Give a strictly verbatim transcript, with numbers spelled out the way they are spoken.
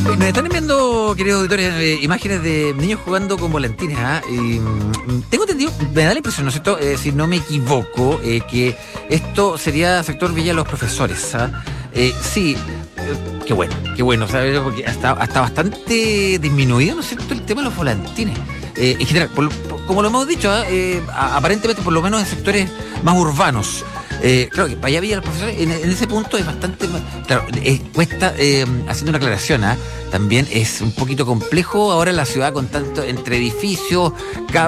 Nos están enviando, queridos auditores, eh, imágenes de niños jugando con volantines. ¿ah? Y, mm, tengo entendido, me da la impresión, ¿no es cierto? Eh, si no me equivoco, eh, que esto sería sector Villa de los Profesores. ¿ah? Eh, sí, eh, qué bueno, qué bueno, ¿sabes? Porque hasta, hasta bastante disminuido, ¿no es cierto?, el tema de los volantines. Eh, en general, por, por, como lo hemos dicho, ¿ah? eh, a, aparentemente, por lo menos en sectores más urbanos. Eh, claro que para allá Villa los Profesores, en, en ese punto es bastante. Claro, eh, cuesta, eh, haciendo una aclaración, ¿eh? También es un poquito complejo ahora en la ciudad con tanto entre edificios,